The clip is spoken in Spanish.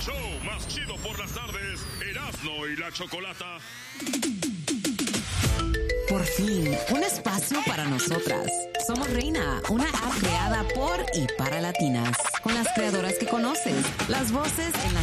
show más chido por las tardes, Erasmo y la Chocolata. Por fin, un espacio para nosotras. Somos Reina, una app creada por y para latinas. Con las creadoras que conoces, las voces en las